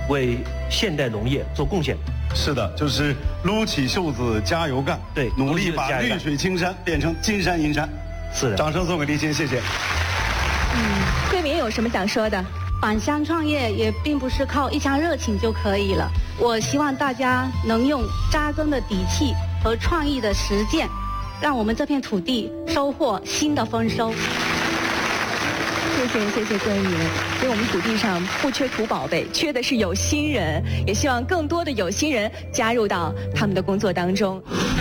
为现代农业做贡献。 是的，就是撸起袖子加油干， 对， 努力把绿水青山变成金山银山。 是的， 掌声送给立新，谢谢。 桂民有什么想说的？ 返乡创业也并不是靠一腔热情就可以了。我希望大家能用扎根的底气和创意的实践，让我们这片土地收获新的丰收。 谢谢桂民。所以我们土地上不缺土宝贝，缺的是有心人，也希望更多的有心人加入到他们的工作当中。